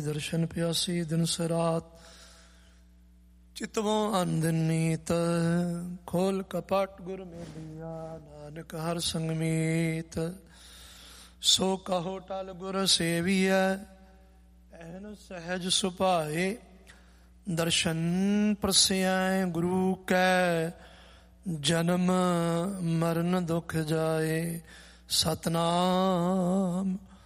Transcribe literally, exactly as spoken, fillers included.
ਦਰਸ਼ਨ ਪਿਆਸੀ ਦਿਨ ਸਰਾਤ। ਚਿਤਵੋਂ ਅਨ ਦਿਨ ਨੀਤ ਖੋਲ ਕਪਟ ਗੁਰ ਮੇਲਿਆ, ਨਾਨਕ ਹਰ ਸੰਗ ਮੀਤ। ਸੋ ਕਹੋ ਟਲ ਗੁਰ ਸੇਵੀਐ, ਐਨ ਸਹਿਜ ਸੁਭਾਏ। ਦਰਸ਼ਨ ਪ੍ਰਸਿਐ ਗੁਰੂ ਕੈ, ਜਨਮ ਮਰਨ ਦੁਖ ਜਾਏ। ਸਤਨਾਮ